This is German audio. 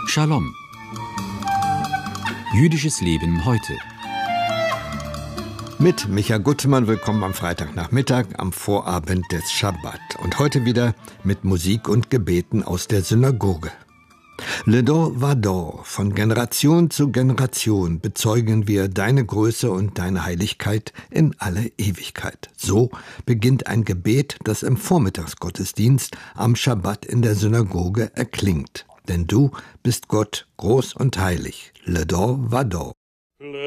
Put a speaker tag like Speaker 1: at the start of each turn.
Speaker 1: Shalom. Jüdisches Leben heute.
Speaker 2: Mit Micha Gutmann, willkommen am Freitagnachmittag, am Vorabend des Schabbat. Und heute wieder mit Musik und Gebeten aus der Synagoge. Le Dor Vador, von Generation zu Generation bezeugen wir deine Größe und deine Heiligkeit in alle Ewigkeit. So beginnt ein Gebet, das im Vormittagsgottesdienst am Schabbat in der Synagoge erklingt. Denn du bist Gott, groß und heilig. Le Dor Vador.